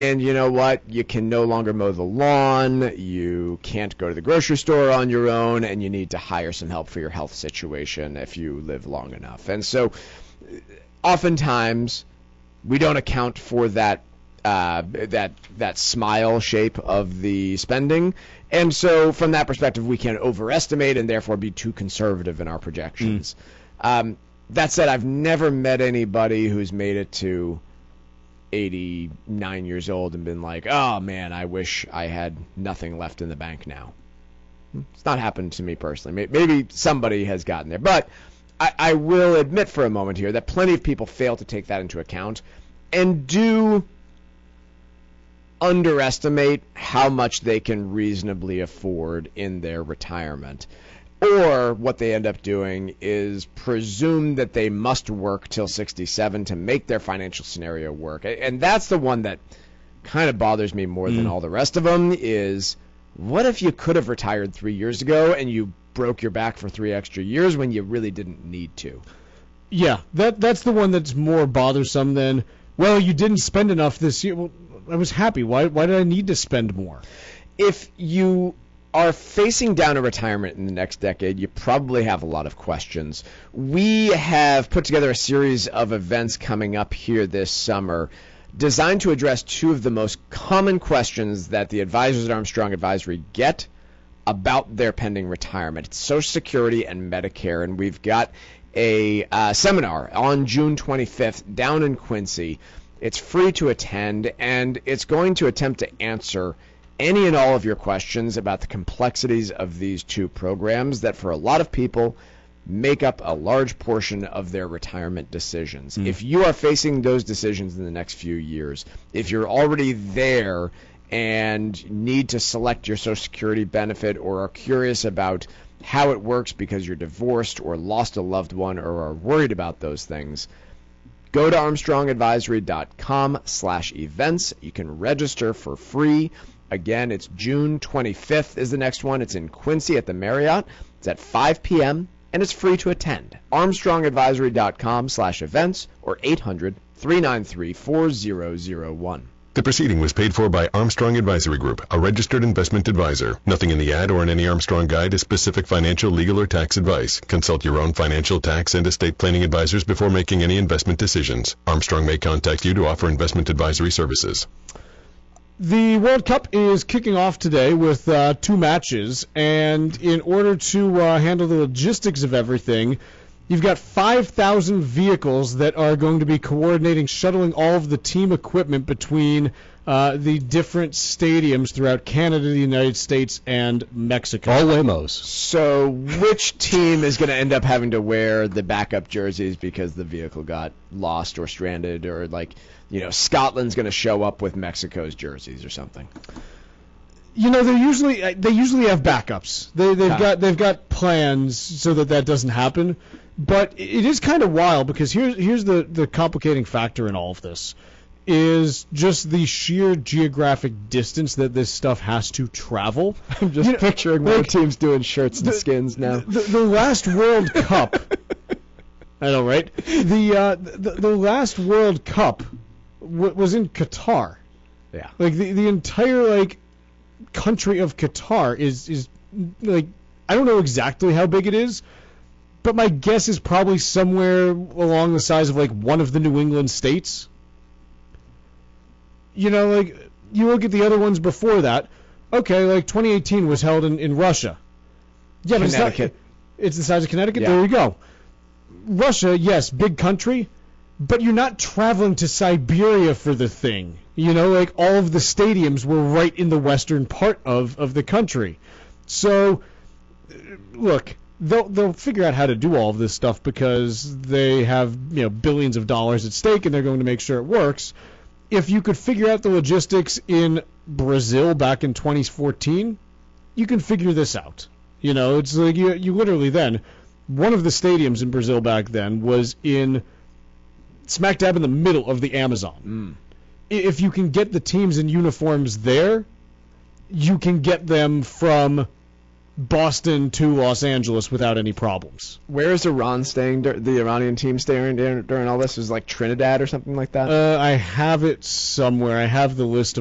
And you know what? You can no longer mow the lawn, you can't go to the grocery store on your own, and you need to hire some help for your health situation if you live long enough. And so oftentimes we don't account for that smile shape of the spending. And so from that perspective, we can overestimate and therefore be too conservative in our projections. That said, I've never met anybody who's made it to 89 years old and been like, oh man, I wish I had nothing left in the bank now. It's not happened to me personally. Maybe somebody has gotten there. But I will admit for a moment here that plenty of people fail to take that into account and do underestimate how much they can reasonably afford in their retirement. Or what they end up doing is presume that they must work till 67 to make their financial scenario work. And that's the one that kind of bothers me more than all the rest of them is, what if you could have retired 3 years ago and you broke your back for 3 extra years when you really didn't need to? Yeah, that's the one that's more bothersome than, well, you didn't spend enough this year. Well, I was happy. Why did I need to spend more? If you are facing down a retirement in the next decade, you probably have a lot of questions. We have put together a series of events coming up here this summer designed to address two of the most common questions that the advisors at Armstrong Advisory get about their pending retirement. It's Social Security and Medicare, and we've got a seminar on June 25th down in Quincy. It's free to attend, and it's going to attempt to answer any and all of your questions about the complexities of these two programs that for a lot of people make up a large portion of their retirement decisions. If you are facing those decisions in the next few years, if you're already there and need to select your Social Security benefit or are curious about how it works because you're divorced or lost a loved one or are worried about those things, go to armstrongadvisory.com/events. You can register for free. Again, it's June 25th is the next one. It's in Quincy at the Marriott. It's at 5 p.m., and it's free to attend. armstrongadvisory.com/events or 800-393-4001. The proceeding was paid for by Armstrong Advisory Group, a registered investment advisor. Nothing in the ad or in any Armstrong guide is specific financial, legal, or tax advice. Consult your own financial, tax, and estate planning advisors before making any investment decisions. Armstrong may contact you to offer investment advisory services. The World Cup is kicking off today with 2 matches, and in order to handle the logistics of everything, you've got 5,000 vehicles that are going to be coordinating, shuttling all of the team equipment between the different stadiums throughout Canada, the United States, and Mexico. All Waymos. So which team is going to end up having to wear the backup jerseys because the vehicle got lost or stranded, or Scotland's going to show up with Mexico's jerseys or something? They usually have backups. They've got plans so that doesn't happen. But it is kind of wild because here's the complicating factor in all of this is just the sheer geographic distance that this stuff has to travel. I'm just picturing what the team's doing shirts and skins now. The last World Cup, I know, right? The last World Cup was in Qatar. Yeah. The entire country of Qatar is I don't know exactly how big it is, but my guess is probably somewhere along the size of one of the New England states. You look at the other ones before that. Okay, 2018 was held in Russia. Yeah, Connecticut. It's the size of Connecticut. Yeah. There you go. Russia, yes, big country, but you're not traveling to Siberia for the thing. All of the stadiums were right in the western part of the country. So, look, they'll figure out how to do all of this stuff because they have billions of dollars at stake and they're going to make sure it works. If you could figure out the logistics in Brazil back in 2014, you can figure this out. It's like you literally then, one of the stadiums in Brazil back then was in smack dab in the middle of the Amazon. If you can get the teams in uniforms there, you can get them from Boston to Los Angeles without any problems. Where is Iran staying? The Iranian team staying during all this? Is like Trinidad or something like that? I have it somewhere. I have the list of